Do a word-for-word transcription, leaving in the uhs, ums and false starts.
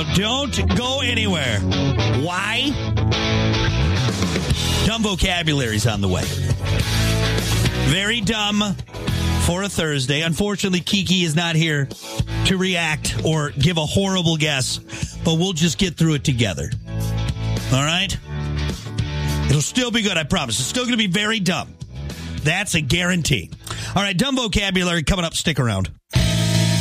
Don't go anywhere. Why? Dumb vocabulary's on the way. Very dumb for a Thursday. Unfortunately, Kiki is not here to react or give a horrible guess, but we'll just get through it together. All right? It'll still be good, I promise. It's still going to be very dumb. That's a guarantee. All right, dumb vocabulary coming up. Stick around.